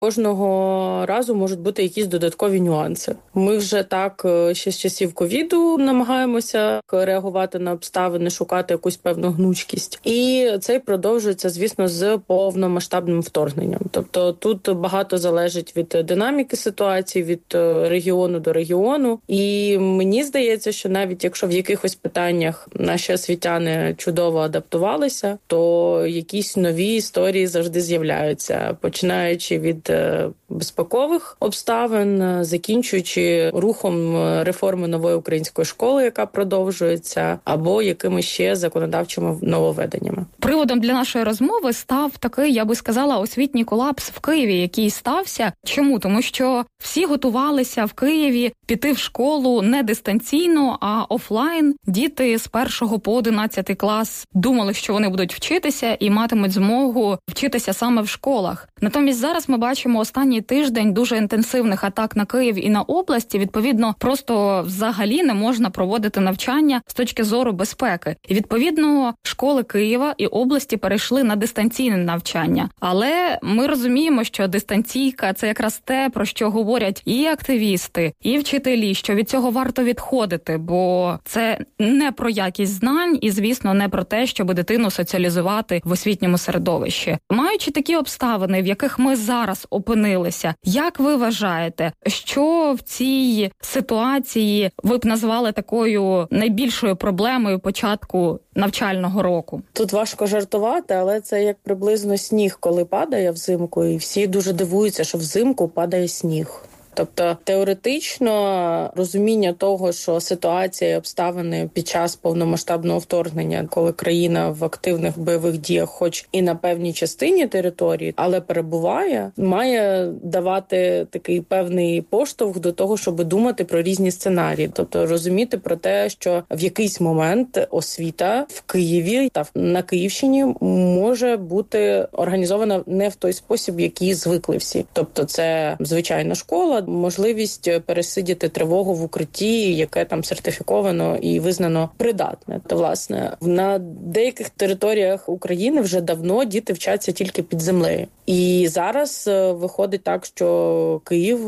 кожного разу можуть бути якісь додаткові нюанси. Ми вже так ще з часів ковіду намагаємося реагувати на обставини, шукати якусь певну гнучкість. І це продовжується, звісно, з повномасштабним вторгненням. Тобто тут багато залежить від динаміки ситуації, від регіону до регіону. І мені здається, що навіть якщо в якихось питаннях наші освітяни чудово адаптувалися, то якісь нові історії завжди з'являються, починаючи від безпекових обставин, закінчуючи рухом реформи нової української школи, яка продовжується, або якимись ще законодавчими нововведеннями. Приводом для нашої розмови став такий, я би сказала, освітній колапс в Києві, який стався. Чому? Тому що всі готувалися в Києві піти в школу не дистанційно, а офлайн. Діти з 1 по 11 клас думали, що вони будуть вчитися і матимуть змогу вчитися саме в школах. Натомість зараз ми бачимо останній тиждень дуже інтенсивних атак на Київ і на області. Відповідно, просто взагалі не можна проводити навчання з точки зору безпеки. І відповідно, школи Києва і області перейшли на дистанційне навчання. Але ми розуміємо, що дистанційка – це якраз те, про що говорять і активісти, і вчителі, що від цього варто відходити, бо це не про якість знань і, звісно, не про те, щоб дитину соціалізувати в освітньому середовищі. Маючи такі обставини, в яких ми зараз опинилися, як ви вважаєте, що в цій ситуації ви б назвали такою найбільшою проблемою початку навчального року? Тут важко жартувати, але це як приблизно сніг, коли падає взимку, і всі дуже дивуються, що взимку падає сніг. Тобто теоретично розуміння того, що ситуація і обставини під час повномасштабного вторгнення, коли країна в активних бойових діях, хоч і на певній частині території, але перебуває, має давати такий певний поштовх до того, щоб думати про різні сценарії. Тобто розуміти про те, що в якийсь момент освіта в Києві та на Київщині може бути організована не в той спосіб, який звикли всі. Тобто це звичайна школа, можливість пересидіти тривогу в укритті, яке там сертифіковано і визнано придатне. То, власне, на деяких територіях України вже давно діти вчаться тільки під землею. І зараз виходить так, що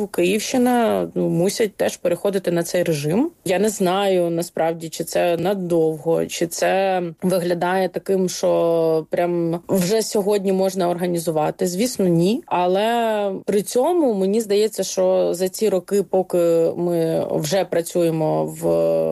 Київщина мусять теж переходити на цей режим. Я не знаю, насправді, чи це надовго, чи це виглядає таким, що прям вже сьогодні можна організувати. Звісно, ні. Але при цьому мені здається, що за ці роки, поки ми вже працюємо в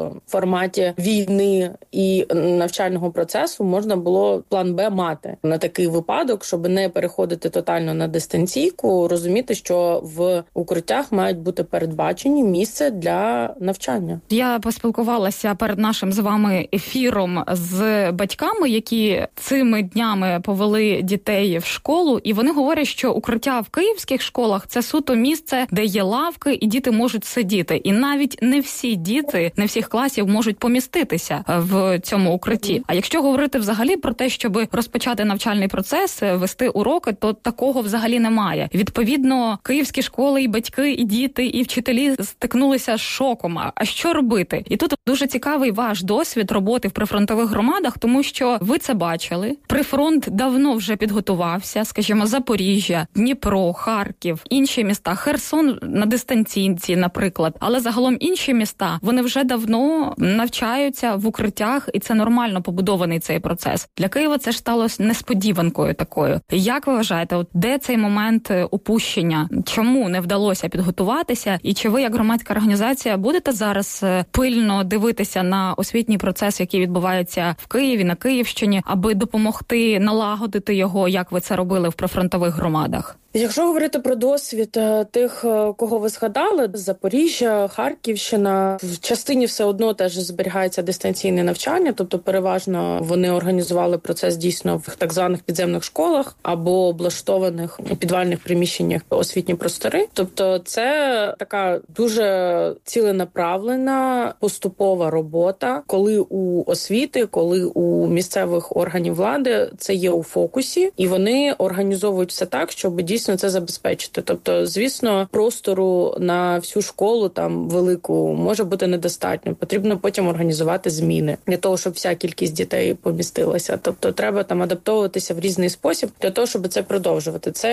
форматі війни і навчального процесу, можна було план Б мати на такий випадок, щоб не переходити тотально на дистанційку, розуміти, що в укриттях мають бути передбачені місце для навчання. Я поспілкувалася перед нашим з вами ефіром з батьками, які цими днями повели дітей в школу, і вони говорять, що укриття в київських школах – це суто місце, де є лавки, і діти можуть сидіти. І навіть не всі діти, не всіх класів можуть поміститися в цьому укритті. А якщо говорити взагалі про те, щоб розпочати навчальний процес, вести уроки, то такого взагалі немає. Відповідно, київські школи, і батьки, і діти, і вчителі стикнулися з шоком. А що робити? І тут дуже цікавий ваш досвід роботи в прифронтових громадах, тому що ви це бачили. Прифронт давно вже підготувався, скажімо, Запоріжжя, Дніпро, Харків, інші міста, Херсон на дистанційці, наприклад. Але загалом інші міста, вони вже давно навчаються в укриттях, і це нормально побудований цей процес. Для Києва це ж сталося несподіванкою такою. Як ви вважаєте, де цей момент упущення? Чому не вдалося підготуватися? І чи ви, як громадська організація, будете зараз пильно дивитися на освітній процес, який відбувається в Києві, на Київщині, аби допомогти налагодити його, як ви це робили в прифронтових громадах? Якщо говорити про досвід тих, кого ви згадали, Запоріжжя, Харківщина, в частині все одно теж зберігається дистанційне навчання, тобто переважно вони організували процес дійсно в так званих підземних школах або облаштованих підвальних приміщеннях освітні простори. Тобто це така дуже ціленаправлена, поступова робота, коли у освіти, коли у місцевих органів влади це є у фокусі, і вони організовують все так, щоб дійсно це забезпечити. Тобто, звісно, простору на всю школу там велику може бути недостатньо. Потрібно потім організувати зміни для того, щоб вся кількість дітей помістилася. Тобто, треба там адаптовуватися в різний спосіб для того, щоб це продовжувати. Це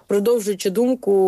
продовжуючи думку